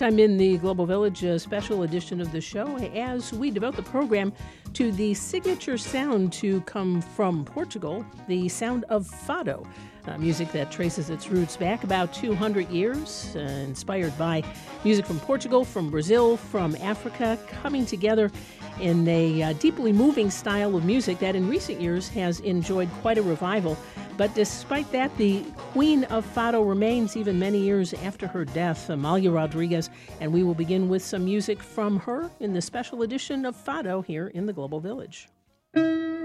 time in the Global Village, a special edition of the show, as we devote the program to the signature sound to come from Portugal, the sound of fado, music that traces its roots back about 200 years, inspired by music from Portugal, from Brazil, from Africa, coming together in a deeply moving style of music that in recent years has enjoyed quite a revival. But despite that, the queen of fado remains even many years after her death, Amalia Rodriguez, and we will begin with some music from her in the special edition of Fado here in the Global Village.